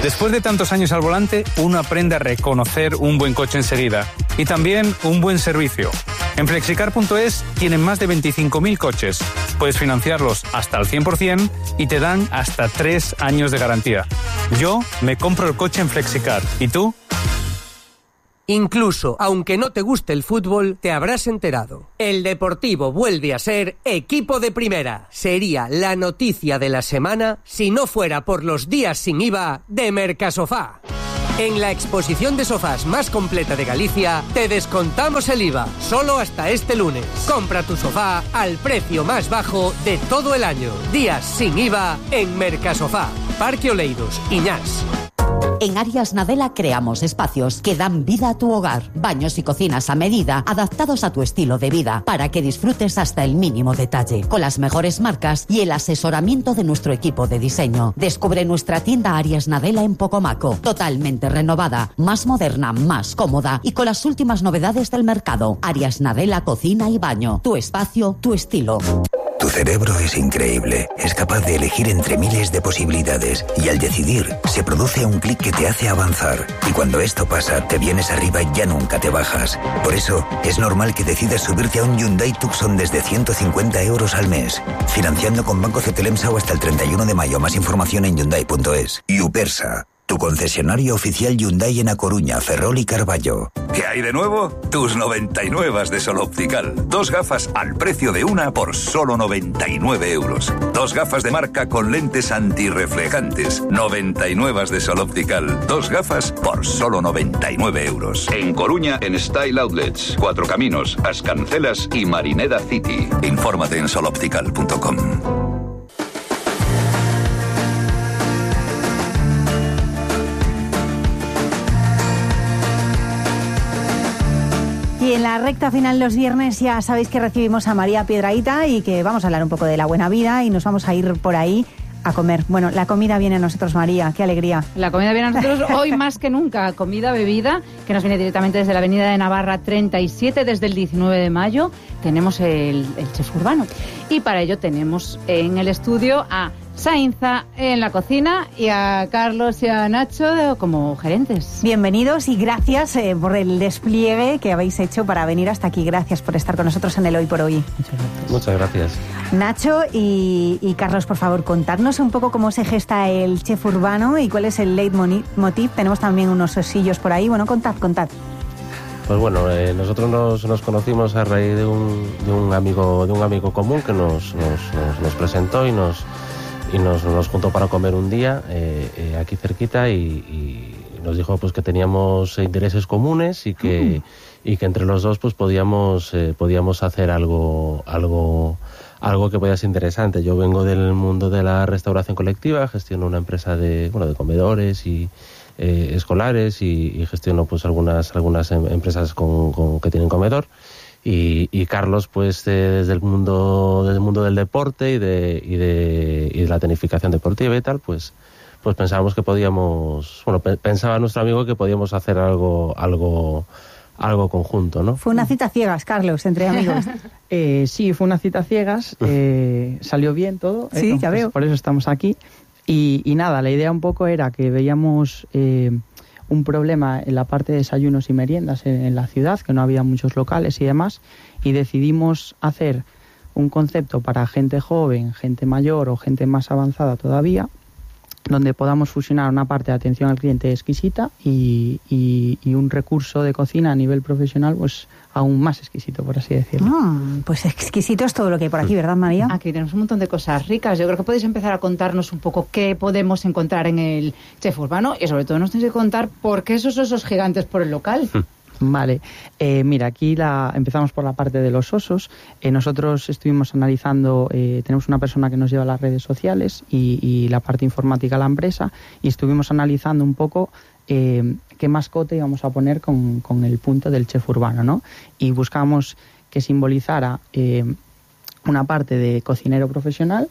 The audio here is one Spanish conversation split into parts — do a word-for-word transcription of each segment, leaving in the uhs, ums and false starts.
Después de tantos años al volante, uno aprende a reconocer un buen coche enseguida y también un buen servicio. En flexicar punto es tienen más de veinticinco mil coches. Puedes financiarlos hasta el cien por ciento y te dan hasta tres años de garantía. Yo me compro el coche en Flexicar. ¿Y tú? Incluso, aunque no te guste el fútbol, te habrás enterado. El Deportivo vuelve a ser equipo de primera. Sería la noticia de la semana si no fuera por los días sin I V A de Mercasofá. En la exposición de sofás más completa de Galicia, te descontamos el I V A, solo hasta este lunes. Compra tu sofá al precio más bajo de todo el año. Días sin I V A en Mercasofá. Parque Oleiros, Iñás. En Arias Nadella creamos espacios que dan vida a tu hogar. Baños y cocinas a medida, adaptados a tu estilo de vida, para que disfrutes hasta el mínimo detalle. Con las mejores marcas y el asesoramiento de nuestro equipo de diseño. Descubre nuestra tienda Arias Nadella en Pocomaco. Totalmente renovada, más moderna, más cómoda y con las últimas novedades del mercado. Arias Nadella Cocina y Baño. Tu espacio, tu estilo. Tu cerebro es increíble, es capaz de elegir entre miles de posibilidades y al decidir se produce un clic que te hace avanzar y cuando esto pasa te vienes arriba y ya nunca te bajas. Por eso es normal que decidas subirte a un Hyundai Tucson desde ciento cincuenta euros al mes, financiando con Banco Cetelemsa hasta el treinta y uno de mayo. Más información en Hyundai punto es. Y Upersa, tu concesionario oficial Hyundai en A Coruña, Ferrol y Carballo. ¿Qué hay de nuevo? Tus noventa y nueve de Sol Optical. Dos gafas al precio de una por solo noventa y nueve euros. Dos gafas de marca con lentes antirreflejantes. noventa y nueve de Sol Optical. Dos gafas por solo noventa y nueve euros. En Coruña, en Style Outlets, Cuatro Caminos, Ascancelas y Marineda City. Infórmate en sol optical punto com. Y en la recta final los viernes ya sabéis que recibimos a María Piedrahita y que vamos a hablar un poco de la buena vida y nos vamos a ir por ahí a comer. Bueno, la comida viene a nosotros, María, qué alegría. La comida viene a nosotros hoy más que nunca. Comida, bebida, que nos viene directamente desde la Avenida de Navarra treinta y siete, desde el diecinueve de mayo. Tenemos el, el chef urbano. Y para ello tenemos en el estudio a Sainza en la cocina y a Carlos y a Nacho como gerentes. Bienvenidos y gracias eh, por el despliegue que habéis hecho para venir hasta aquí. Gracias por estar con nosotros en el Hoy por Hoy. Muchas gracias. Muchas gracias. Nacho y, y Carlos, por favor, contadnos un poco cómo se gesta el chef urbano y cuál es el leitmotiv. Tenemos también unos osillos por ahí. Bueno, contad, contad. Pues bueno, eh, nosotros nos, nos conocimos a raíz de un, de un amigo de un amigo común que nos, nos, nos, nos presentó y nos y nos, nos juntó para comer un día eh, eh, aquí cerquita y, y nos dijo pues que teníamos intereses comunes y que mm. y que entre los dos pues podíamos eh, podíamos hacer algo algo algo que podía ser interesante. Yo vengo del mundo de la restauración colectiva, gestiono una empresa de bueno de comedores y eh, escolares y, y gestiono pues algunas algunas em- empresas con, con que tienen comedor. Y, y Carlos, pues, eh, desde el mundo, desde el mundo del deporte y de, y de, y de la tecnificación deportiva y tal, pues, pues pensábamos que podíamos, bueno, pe- pensaba nuestro amigo que podíamos hacer algo, algo, algo conjunto, ¿no? Fue una cita ciegas, Carlos, entre amigos. eh, sí, fue una cita ciegas, eh, salió bien todo. Sí, eh, ya pues, veo. Por eso estamos aquí. Y, y nada, la idea un poco era que veíamos eh, un problema en la parte de desayunos y meriendas en, en la ciudad, que no había muchos locales y demás, y decidimos hacer un concepto para gente joven, gente mayor o gente más avanzada todavía, donde podamos fusionar una parte de atención al cliente exquisita y, y, y un recurso de cocina a nivel profesional pues aún más exquisito, por así decirlo. Mm, pues exquisito es todo lo que hay por aquí, ¿verdad, María? Aquí tenemos un montón de cosas ricas. Yo creo que podéis empezar a contarnos un poco qué podemos encontrar en el chef urbano y sobre todo nos tenéis que contar por qué esos osos gigantes por el local. Vale, eh, mira, aquí la, empezamos por la parte de los osos. Eh, nosotros estuvimos analizando, eh, tenemos una persona que nos lleva las redes sociales y, y la parte informática de la empresa, y estuvimos analizando un poco eh, qué mascota íbamos a poner con, con el punto del chef urbano, ¿no? Y buscamos que simbolizara eh, una parte de cocinero profesional,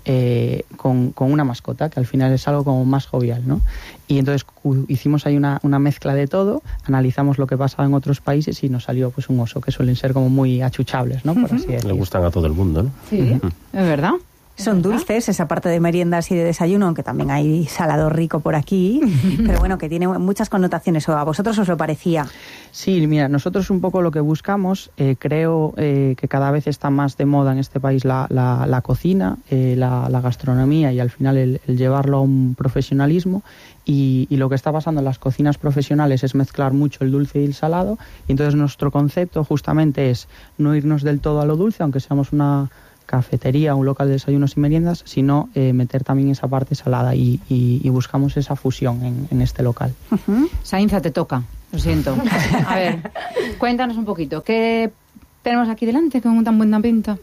Eh, con, con una mascota, que al final es algo como más jovial, ¿no? Y entonces cu- hicimos ahí una, una mezcla de todo, analizamos lo que pasaba en otros países y nos salió pues un oso, que suelen ser como muy achuchables, ¿no? Por así decirlo. Le gustan a todo el mundo, ¿no? Sí, uh-huh. Es verdad. Son dulces, esa parte de meriendas y de desayuno, aunque también hay salado rico por aquí, pero bueno, que tiene muchas connotaciones. ¿O a vosotros os lo parecía? Sí, mira, nosotros un poco lo que buscamos, eh, creo eh, que cada vez está más de moda en este país la, la, la cocina, eh, la, la gastronomía y al final el, el llevarlo a un profesionalismo. Y, y lo que está pasando en las cocinas profesionales es mezclar mucho el dulce y el salado, y entonces nuestro concepto justamente es no irnos del todo a lo dulce, aunque seamos una cafetería, un local de desayunos y meriendas, sino eh, meter también esa parte salada y, y, y buscamos esa fusión en, en este local. Uh-huh. Sainza, te toca, lo siento. A ver, cuéntanos un poquito, ¿qué tenemos aquí delante con tan buena pinta?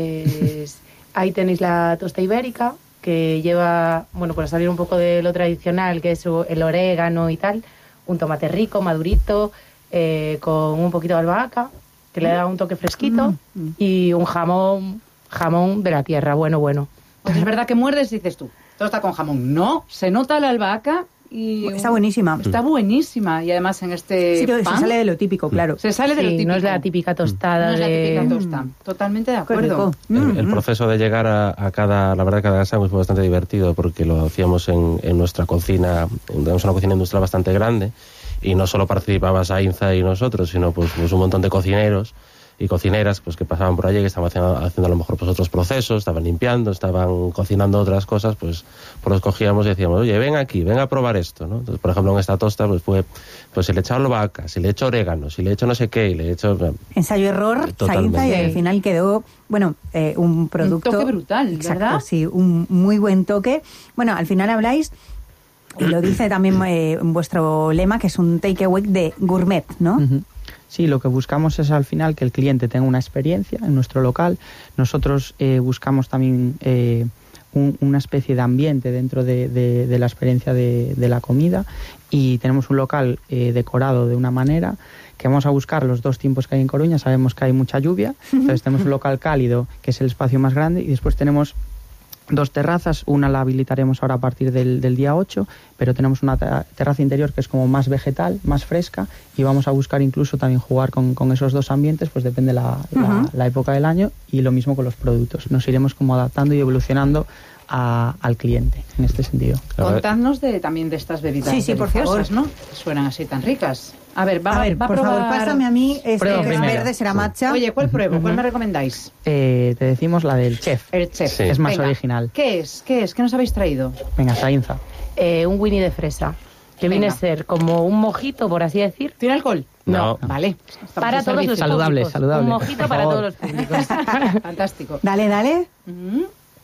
Pues ahí tenéis la tosta ibérica, que lleva, bueno, para salir un poco de lo tradicional, que es el orégano y tal, un tomate rico, madurito, eh, con un poquito de albahaca, que le da un toque fresquito, mm. y un jamón, jamón de la tierra, bueno, bueno. Pues es verdad que muerdes y dices tú, todo está con jamón. No, se nota la albahaca y... Está buenísima. Está buenísima, y además en este sí, pan... se sale de lo típico, claro. Se sale de sí, lo típico. No es la típica tostada. No es la de... típica tosta. Totalmente de acuerdo. El, el proceso de llegar a, a cada, la verdad, cada sándwich fue bastante divertido, porque lo hacíamos en, en nuestra cocina, tenemos una cocina industrial bastante grande, y no solo participaba Sainza y nosotros, sino pues, pues un montón de cocineros y cocineras pues que pasaban por allí, que estaban haciendo, haciendo a lo mejor pues otros procesos, estaban limpiando, estaban cocinando otras cosas, pues, pues los cogíamos y decíamos, oye, ven aquí, ven a probar esto, ¿no? Entonces, por ejemplo, en esta tosta, pues fue, pues si le he echado albahaca, si le he hecho orégano, si le he hecho no sé qué, y le he hecho... Ensayo-error, Sainza, y al final quedó, bueno, eh, un producto... Un toque brutal, exacto, ¿verdad? Sí, un muy buen toque. Bueno, al final habláis, y lo dice también eh, en vuestro lema, que es un takeaway de gourmet, ¿no? Uh-huh. Sí, lo que buscamos es al final que el cliente tenga una experiencia en nuestro local. Nosotros eh, buscamos también eh, un, una especie de ambiente dentro de, de, de la experiencia de, de la comida, y tenemos un local eh, decorado de una manera que vamos a buscar los dos tiempos que hay en Coruña. Sabemos que hay mucha lluvia, entonces tenemos un local cálido, que es el espacio más grande, y después tenemos dos terrazas. Una la habilitaremos ahora a partir del, del día ocho, pero tenemos una terraza interior que es como más vegetal, más fresca, y vamos a buscar incluso también jugar con, con esos dos ambientes, pues depende la, uh-huh. la, la época del año, y lo mismo con los productos. Nos iremos como adaptando y evolucionando a, al cliente en este sentido. Contadnos de, también de estas bebidas sí, sí, deliciosas, ¿no? Que suenan así tan ricas. A ver, va a, ver, va por a probar... favor, pásame a mí este que es verde, será matcha. Oye, ¿cuál pruebo? ¿Cuál me recomendáis? Eh, te decimos la del chef. El chef. Sí. Es más Venga, original. ¿Qué es? ¿Qué es? ¿Qué nos habéis traído? Venga, Sainza. Eh, un Winnie de fresa, que Venga. viene a ser como un mojito, por así decir. ¿Tiene alcohol? No. no. Vale. Para todos los saludable, públicos. saludable. Un mojito para todos los públicos. Fantástico. Dale, dale. Uh-huh.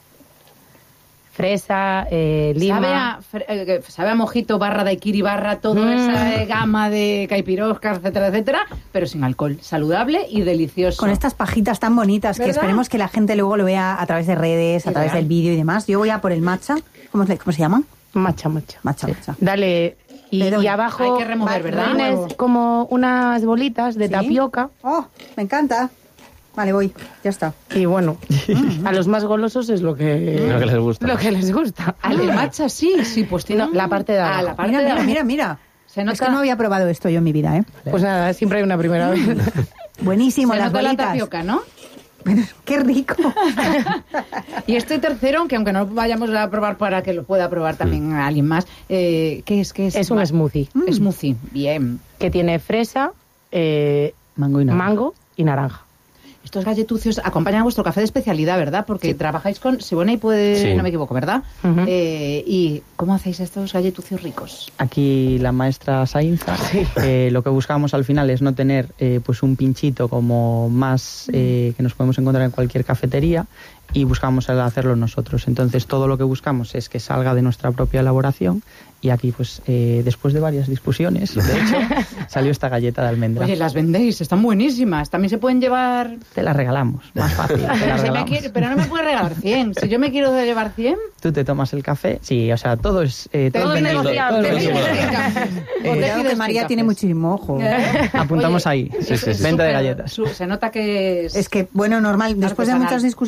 Fresa, eh, lima... Sabe a, eh, sabe a mojito, barra daiquiri, barra toda mm. esa eh, gama de caipirosca, etcétera, etcétera, pero sin alcohol. Saludable y delicioso. Con estas pajitas tan bonitas, ¿verdad? Que esperemos que la gente luego lo vea a través de redes, a través del vídeo y demás. Yo voy a por el matcha. ¿Cómo, cómo se llama? Matcha, matcha. Matcha, sí. matcha. Dale... Y, y abajo... Hay que remover, ¿verdad? Tienes como unas bolitas de ¿Sí? tapioca. ¡Oh, me encanta! Vale, voy, ya está. Y bueno, a los más golosos es lo que, lo que les gusta. Lo que les gusta. Al ah, matcha sí, sí, pues tiene no, la parte de abajo. Ah, la parte mira, de mira, mira, mira. Se nota... Es que no había probado esto yo en mi vida, ¿eh? Pues nada, siempre hay una primera vez. Buenísimo, Se las nota bolitas. La tapioca, ¿no? ¡Qué rico! Y este tercero, aunque aunque no vayamos a probar para que lo pueda probar también a alguien más, eh, ¿qué es? ¿Qué es? Es un smoothie. Mm. Smoothie, bien. Que tiene fresa, eh, mango, y mango y naranja. Estos galletucios acompañan a vuestro café de especialidad, ¿verdad? Porque sí. trabajáis con Sibona y puede, sí. no me equivoco, ¿verdad? Uh-huh. Eh, ¿Y cómo hacéis estos galletucios ricos? Aquí la maestra Sainza, sí. eh, lo que buscamos al final es no tener eh, pues un pinchito como más eh, que nos podemos encontrar en cualquier cafetería, y buscamos hacerlo nosotros. Entonces todo lo que buscamos es que salga de nuestra propia elaboración, y aquí pues eh, después de varias discusiones, de hecho, salió esta galleta de almendra. Oye, las vendéis, están buenísimas. También se pueden llevar... Te las regalamos, más fácil. Te las se me quiere, pero no me puedes regalar cien. Si yo me quiero llevar cien... Tú te tomas el café. Sí, o sea, todo es... Eh, todo, todo es negociable. Cuidado que María tiene muchísimo ojo. ¿Eh? Apuntamos Oye, ahí. Sí, sí, sí. Venta de galletas. Su, se nota que es... Es que, bueno, normal, después artesanal. De muchas discusiones, pero entiendo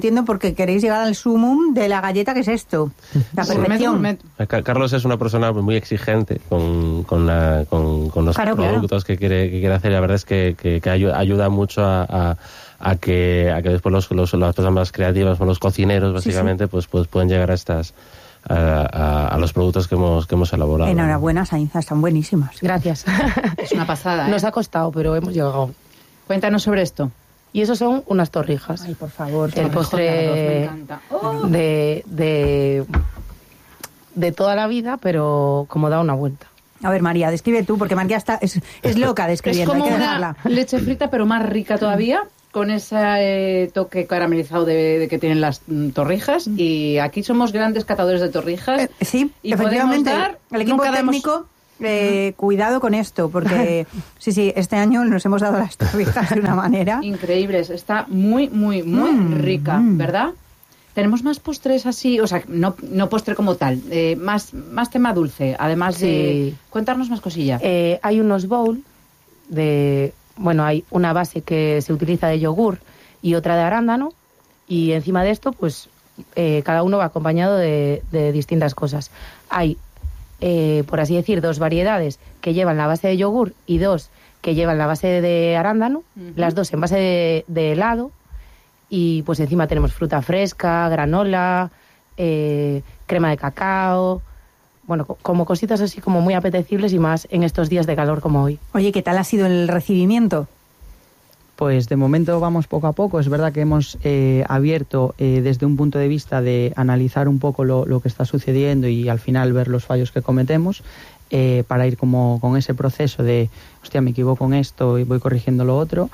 entiendo por qué queréis llegar al sumum de la galleta, que es esto, la perfección. Carlos es una persona muy exigente con, con, la, con, con los claro, productos claro. Que, quiere, que quiere hacer. La verdad es que, que, que ayuda mucho a, a, a, que, a que después los, los, las personas más creativas, los cocineros, básicamente, sí, sí. Pues, pues pueden llegar a estas... A, a, a los productos que hemos que hemos elaborado. Enhorabuena, Sainza, están buenísimas. Gracias. Es una pasada, ¿eh? Nos ha costado, pero hemos llegado. Cuéntanos sobre esto. Y eso son unas torrijas. Ay, por favor. El postre me encanta. Oh. de, de, de toda la vida, pero como da una vuelta. A ver, María, describe tú, porque María está, es, es loca describiendo. Es como hay que una dejarla. Leche frita, pero más rica todavía, con ese eh, toque caramelizado de, de que tienen las mm, torrijas. Mm. Y aquí somos grandes catadores de torrijas. Eh, sí, y efectivamente. Dar, el equipo técnico... Damos... Eh, cuidado con esto, porque sí, sí, este año nos hemos dado las torrijas de una manera increíbles. Está muy, muy, muy mm, rica, mm. ¿verdad? Tenemos más postres así, o sea, no, no postre como tal, eh, más, más tema dulce, además sí. de... Contarnos más cosillas. Eh, hay unos bowl de... Bueno, hay una base que se utiliza de yogur y otra de arándano, y encima de esto, pues, eh, cada uno va acompañado de, de distintas cosas. Hay... Eh, por así decir, dos variedades que llevan la base de yogur y dos que llevan la base de arándano, uh-huh. las dos en base de, de helado, y pues encima tenemos fruta fresca, granola, eh, crema de cacao, bueno, co- como cositas así como muy apetecibles y más en estos días de calor como hoy. Oye, ¿qué tal ha sido el recibimiento? Pues de momento vamos poco a poco. Es verdad que hemos eh, abierto eh, desde un punto de vista de analizar un poco lo, lo que está sucediendo y al final ver los fallos que cometemos eh, para ir como con ese proceso de, hostia, me equivoco en esto y voy corrigiendo lo otro.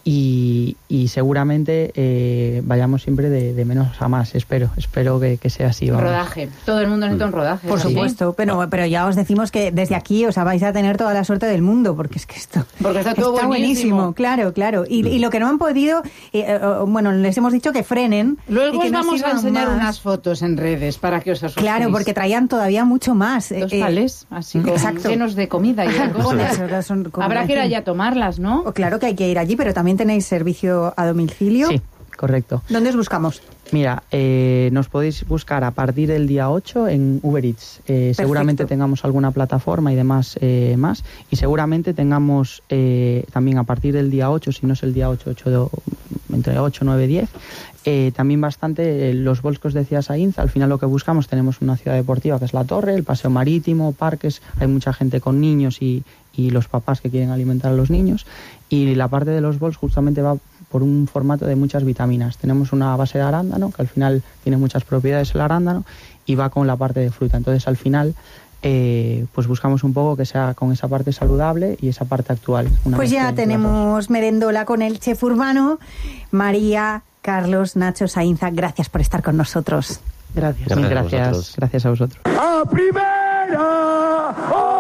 Y, y seguramente eh, vayamos siempre de, de menos a más, espero, espero que, que sea así. Vamos. Rodaje, todo el mundo necesita un rodaje. Por supuesto, pero, pero ya os decimos que desde aquí, o sea, vais a tener toda la suerte del mundo, porque es que esto porque está, todo está buenísimo. buenísimo. Claro, claro. Y, y lo que no han podido, eh, bueno, les hemos dicho que frenen. Luego y que os vamos no a enseñar más. unas fotos en redes para que os asustéis. Claro, porque traían todavía mucho más. Dos eh, palés, así con, exacto. llenos de comida y de cosas. Habrá que ir allá a tomarlas, ¿no? Oh, claro que hay que ir allí, pero también tenéis servicio a domicilio. Sí, correcto. ¿Dónde os buscamos? Mira, eh, nos podéis buscar a partir del día ocho en Uber Eats. Eh, seguramente tengamos alguna plataforma y demás eh, más. Y seguramente tengamos eh, también a partir del día ocho, si no es el día ocho, ocho entre ocho, nueve, diez, eh, también bastante eh, los bowls que os decía Sainz. Al final lo que buscamos, tenemos una ciudad deportiva que es la Torre, el paseo marítimo, parques, hay mucha gente con niños y, y los papás que quieren alimentar a los niños. Y la parte de los bowls justamente va por un formato de muchas vitaminas. Tenemos una base de arándano, que al final tiene muchas propiedades el arándano, y va con la parte de fruta. Entonces, al final, eh, pues buscamos un poco que sea con esa parte saludable y esa parte actual. Una pues ya tenemos merendola con el chef urbano. María, Carlos, Nacho, Sainza, gracias por estar con nosotros. Gracias. Gracias, gracias, gracias a vosotros. ¡A primera!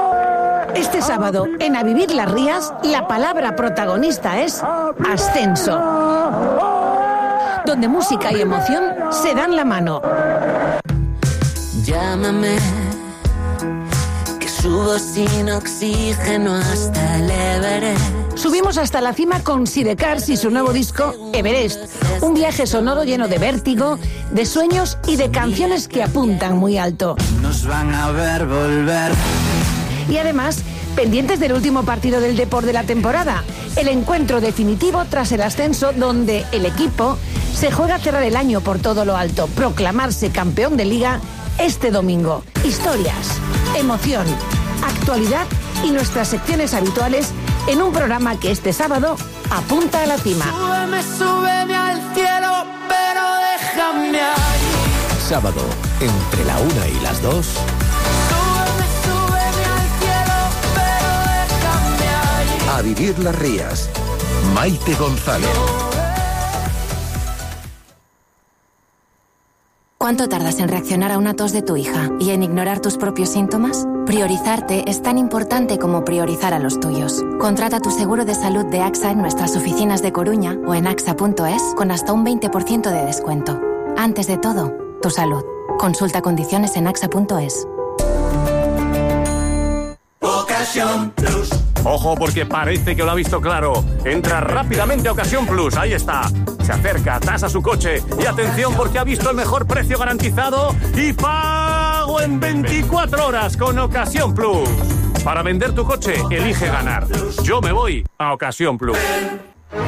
Este sábado, en A Vivir las Rías, la palabra protagonista es ascenso, donde música y emoción se dan la mano. Llámame, que subo sin oxígeno hasta el Everest. Subimos hasta la cima con Sidecars y su nuevo disco Everest, un viaje sonoro lleno de vértigo, de sueños y de canciones que apuntan muy alto. Nos van a ver volver. Y además, pendientes del último partido del Depor de la temporada, el encuentro definitivo tras el ascenso donde el equipo se juega a cerrar el año por todo lo alto, proclamarse campeón de Liga este domingo. Historias, emoción, actualidad y nuestras secciones habituales en un programa que este sábado apunta a la cima. Súbeme, súbeme al cielo, pero déjame ahí. Sábado, entre la una y las dos. A Vivir las Rías. Maite González. ¿Cuánto tardas en reaccionar a una tos de tu hija y en ignorar tus propios síntomas? Priorizarte es tan importante como priorizar a los tuyos. Contrata tu seguro de salud de AXA en nuestras oficinas de Coruña o en axa punto es con hasta un veinte por ciento de descuento. Antes de todo, tu salud. Consulta condiciones en axa punto es. Ocasión Plus. Ojo porque parece que lo ha visto claro. Entra rápidamente a Ocasión Plus, ahí está. Se acerca, tasa su coche y atención porque ha visto el mejor precio garantizado y pago en veinticuatro horas con Ocasión Plus. Para vender tu coche, elige ganar. Yo me voy a Ocasión Plus.